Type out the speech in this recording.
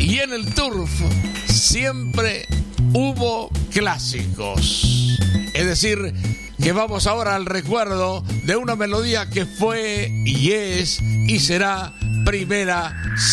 Y en el Turf siempre hubo clásicos. Es decir, que vamos ahora al recuerdo de una melodía que fue y es y será primera